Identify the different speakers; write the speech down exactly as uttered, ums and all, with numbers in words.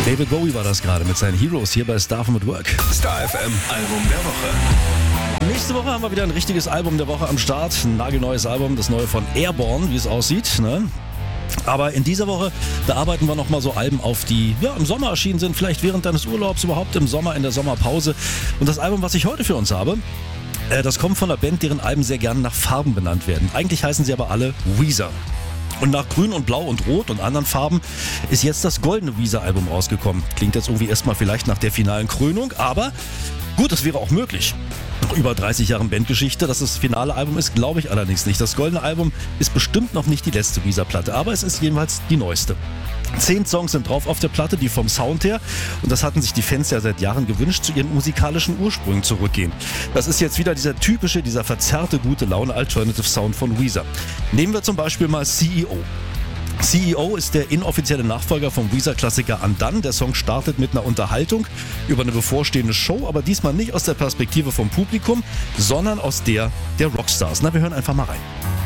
Speaker 1: David Bowie war das gerade mit seinen Heroes hier bei Star from at Work.
Speaker 2: Star F M Album der Woche.
Speaker 1: Nächste Woche haben wir wieder ein richtiges Album der Woche am Start. Ein nagelneues Album, das neue von Airborne, wie es aussieht. Ne? Aber in dieser Woche, da arbeiten wir nochmal so Alben auf, die ja, im Sommer erschienen sind, vielleicht während deines Urlaubs, überhaupt im Sommer, in der Sommerpause. Und das Album, was ich heute für uns habe, äh, das kommt von einer Band, deren Alben sehr gerne nach Farben benannt werden. Eigentlich heißen sie aber alle Weezer. Und nach Grün und Blau und Rot und anderen Farben ist jetzt das goldene Weezer-Album rausgekommen. Klingt jetzt irgendwie erstmal vielleicht nach der finalen Krönung, aber gut, das wäre auch möglich. Nach über dreißig Jahren Bandgeschichte, dass das finale Album ist, glaube ich allerdings nicht. Das goldene Album ist bestimmt noch nicht die letzte Weezer-Platte, aber es ist jedenfalls die neueste. Zehn Songs sind drauf auf der Platte, die vom Sound her, und das hatten sich die Fans ja seit Jahren gewünscht, zu ihren musikalischen Ursprüngen zurückgehen. Das ist jetzt wieder dieser typische, dieser verzerrte, gute Laune Alternative Sound von Weezer. Nehmen wir zum Beispiel mal C E O. C E O ist der inoffizielle Nachfolger vom Weezer-Klassiker Undone. Der Song startet mit einer Unterhaltung über eine bevorstehende Show, aber diesmal nicht aus der Perspektive vom Publikum, sondern aus der der Rockstars. Na, wir hören einfach mal rein.